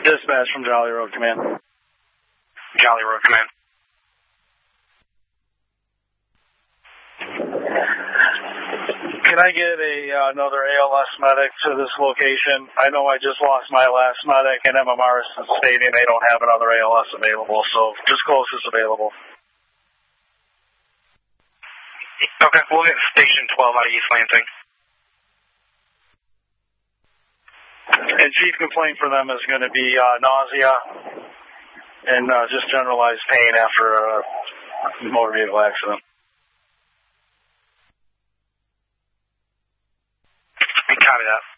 Dispatch from Jolly Road Command. Jolly Road Command. Can I get another ALS medic to this location? I know I just lost my last medic, and MMR is stating they don't have another ALS available, so just closest available. Okay, we'll get Station 12 out of East Lansing. And chief complaint for them is going to be nausea and just generalized pain after a motor vehicle accident. Copy that.